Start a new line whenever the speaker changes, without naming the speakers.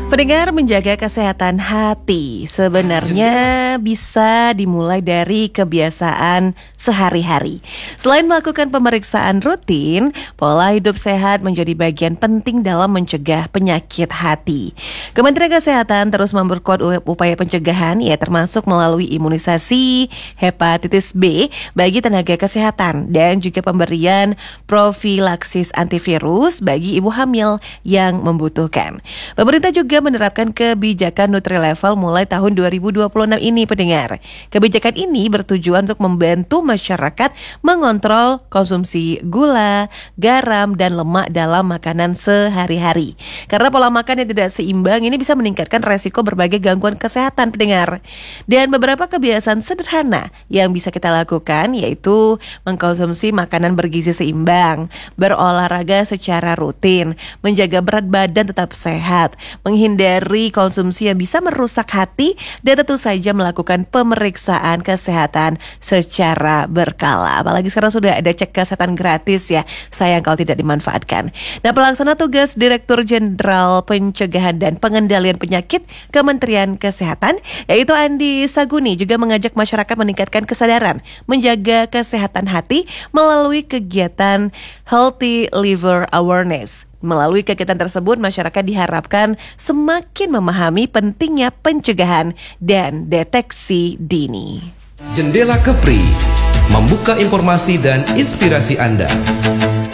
Pendengar, menjaga kesehatan hati sebenarnya bisa dimulai dari kebiasaan sehari-hari. Selain melakukan pemeriksaan rutin, pola hidup sehat menjadi bagian penting dalam mencegah penyakit hati. Kementerian Kesehatan terus memperkuat upaya pencegahan, termasuk melalui imunisasi hepatitis B bagi tenaga kesehatan dan juga pemberian profilaksis antivirus bagi ibu hamil yang membutuhkan. Pemerintah juga menerapkan kebijakan Nutri-Level mulai tahun 2026 ini, pendengar. Kebijakan ini bertujuan untuk membantu masyarakat mengontrol konsumsi gula, garam, dan lemak dalam makanan sehari-hari. Karena pola makan yang tidak seimbang ini bisa meningkatkan resiko berbagai gangguan kesehatan, pendengar. Dan beberapa kebiasaan sederhana yang bisa kita lakukan yaitu mengkonsumsi makanan bergizi seimbang, berolahraga secara rutin, menjaga berat badan tetap sehat, menghindari konsumsi yang bisa merusak hati, dan tentu saja melakukan pemeriksaan kesehatan secara berkala. Apalagi sekarang sudah ada cek kesehatan gratis ya, sayang kalau tidak dimanfaatkan. Nah, pelaksana tugas Direktur Jenderal Pencegahan dan Pengendalian Penyakit Kementerian Kesehatan yaitu Andi Saguni juga mengajak masyarakat meningkatkan kesadaran menjaga kesehatan hati melalui kegiatan Healthy Liver Awareness. Melalui kegiatan tersebut, masyarakat diharapkan semakin memahami pentingnya pencegahan dan deteksi dini.
Jendela Kepri, membuka informasi dan inspirasi Anda.